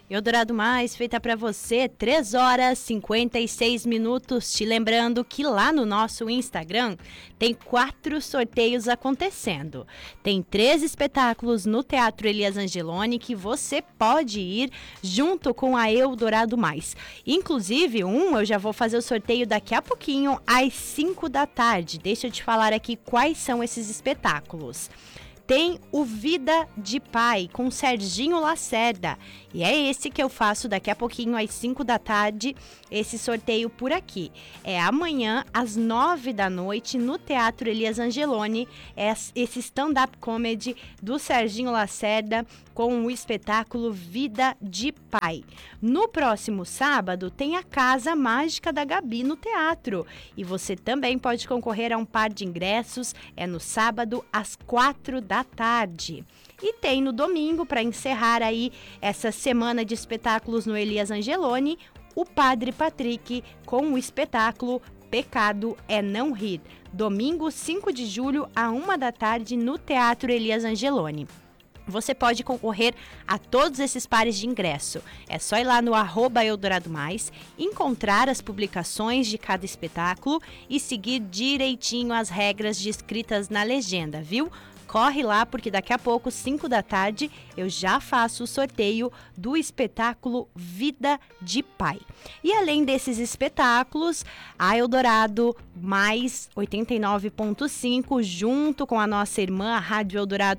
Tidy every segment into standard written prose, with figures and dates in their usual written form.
Eldorado Mais, feita para você, 3 horas 56 minutos. Te lembrando que lá no nosso Instagram tem 4 sorteios acontecendo. Tem 3 espetáculos no Teatro Elias Angeloni que você pode ir junto com a Eldorado Mais. Inclusive, eu já vou fazer o sorteio daqui a pouquinho, às 5 da tarde. Deixa eu te falar aqui quais são esses espetáculos. Tem o Vida de Pai, com Serginho Lacerda. E é esse que eu faço daqui a pouquinho, às 5 da tarde, esse sorteio por aqui. É amanhã, às 9 da noite, no Teatro Elias Angeloni, esse stand-up comedy do Serginho Lacerda, com o espetáculo Vida de Pai. No próximo sábado, tem a Casa Mágica da Gabi no teatro. E você também pode concorrer a um par de ingressos, no sábado, às 4 da tarde. E tem no domingo, para encerrar aí essa semana de espetáculos no Elias Angeloni, o Padre Patrick com o espetáculo Pecado é Não Rir. Domingo, 5 de julho, à 1 da tarde, no Teatro Elias Angeloni. Você pode concorrer a todos esses pares de ingresso. É só ir lá no @Eldorado Mais, encontrar as publicações de cada espetáculo e seguir direitinho as regras descritas na legenda, viu? Corre lá, porque daqui a pouco, 5 da tarde, eu já faço o sorteio do espetáculo Vida de Pai. E além desses espetáculos, a Eldorado Mais 89.5, junto com a nossa irmã, a Rádio Eldorado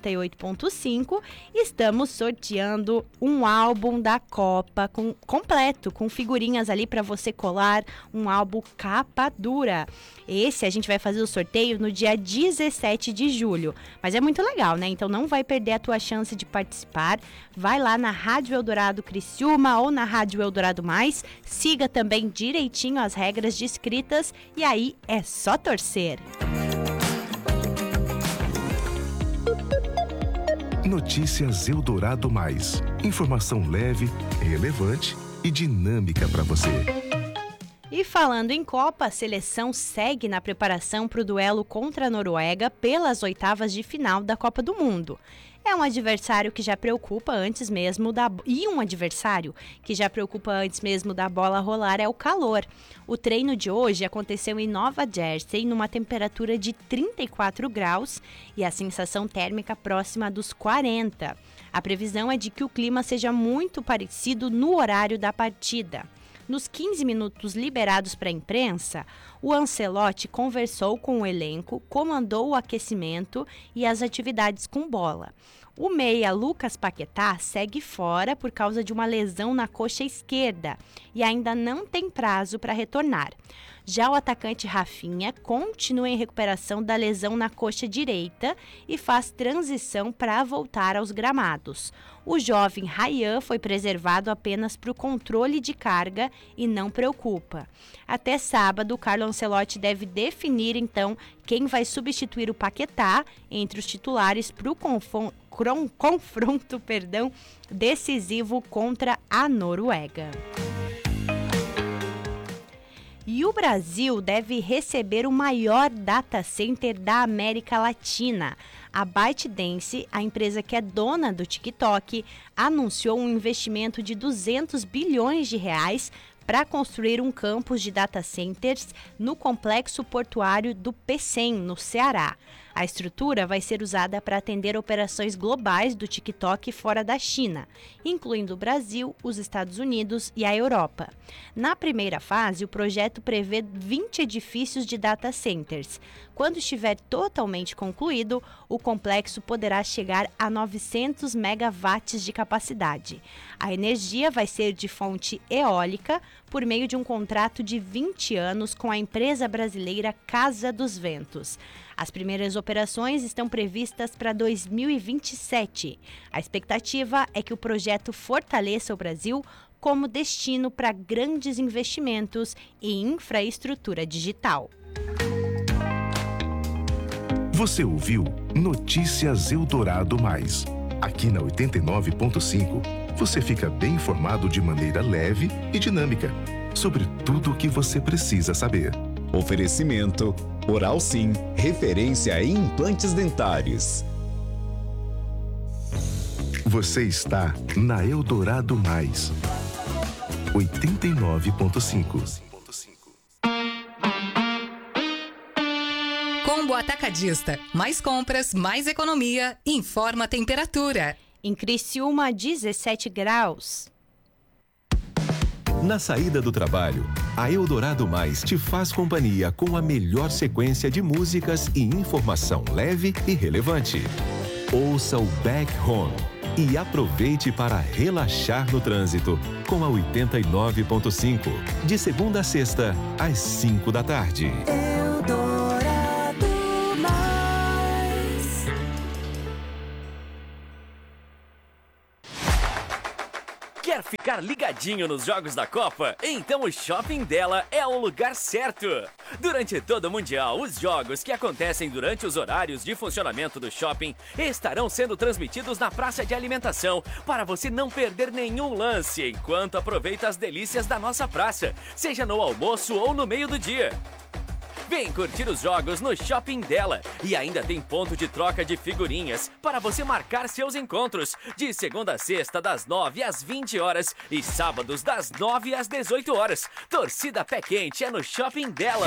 98.5, estamos sorteando um álbum da Copa completo, com figurinhas ali para você colar, um álbum capa dura. Esse a gente vai fazer o sorteio no dia 17 de julho. Mas é muito legal, né? Então não vai perder a tua chance de participar. Vai lá na Rádio Eldorado Criciúma ou na Rádio Eldorado Mais. Siga também direitinho as regras descritas e aí é só torcer. Notícias Eldorado Mais. Informação leve, relevante e dinâmica para você. E falando em Copa, a seleção segue na preparação para o duelo contra a Noruega pelas oitavas de final da Copa do Mundo. É um adversário que já preocupa antes mesmo da bola rolar é o calor. O treino de hoje aconteceu em Nova Jersey, numa temperatura de 34 graus e a sensação térmica próxima dos 40. A previsão é de que o clima seja muito parecido no horário da partida. Nos 15 minutos liberados para a imprensa, o Ancelotti conversou com o elenco, comandou o aquecimento e as atividades com bola. O meia Lucas Paquetá segue fora por causa de uma lesão na coxa esquerda e ainda não tem prazo para retornar. Já o atacante Rafinha continua em recuperação da lesão na coxa direita e faz transição para voltar aos gramados. O jovem Ryan foi preservado apenas para o controle de carga e não preocupa. Até sábado, Carlo Ancelotti deve definir então quem vai substituir o Paquetá entre os titulares para o confronto decisivo contra a Noruega. E o Brasil deve receber o maior data center da América Latina. A ByteDance, a empresa que é dona do TikTok, anunciou um investimento de 200 bilhões de reais para construir um campus de data centers no complexo portuário do Pecém, no Ceará. A estrutura vai ser usada para atender operações globais do TikTok fora da China, incluindo o Brasil, os Estados Unidos e a Europa. Na primeira fase, o projeto prevê 20 edifícios de data centers. Quando estiver totalmente concluído, o complexo poderá chegar a 900 megawatts de capacidade. A energia vai ser de fonte eólica por meio de um contrato de 20 anos com a empresa brasileira Casa dos Ventos. As primeiras operações estão previstas para 2027. A expectativa é que o projeto fortaleça o Brasil como destino para grandes investimentos e infraestrutura digital. Você ouviu Notícias Eldorado Mais. Aqui na 89.5, você fica bem informado de maneira leve e dinâmica sobre tudo o que você precisa saber. Oferecimento Oral Sim, referência em implantes dentários. Você está na Eldorado Mais. 89.5. Combo Atacadista. Mais compras, mais economia. Informa a temperatura. Em Criciúma, 17 graus. Na saída do trabalho, a Eldorado Mais te faz companhia com a melhor sequência de músicas e informação leve e relevante. Ouça o Back Home e aproveite para relaxar no trânsito com a 89.5, de segunda a sexta, às 5 da tarde. Quer ficar ligadinho nos jogos da Copa? Então o Shopping dela é o lugar certo. Durante todo o Mundial, os jogos que acontecem durante os horários de funcionamento do shopping estarão sendo transmitidos na praça de alimentação para você não perder nenhum lance enquanto aproveita as delícias da nossa praça, seja no almoço ou no meio do dia. Vem curtir os jogos no Shopping dela. E ainda tem ponto de troca de figurinhas para você marcar seus encontros. De segunda a sexta, das 9 às 20 horas. E sábados, das 9 às 18 horas. Torcida Pé Quente é no Shopping dela.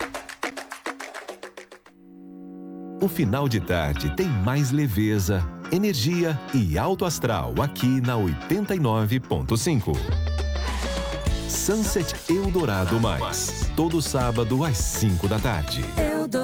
O final de tarde tem mais leveza, energia e alto astral aqui na 89.5. Sunset Eldorado Mais. Todo sábado às 5 da tarde.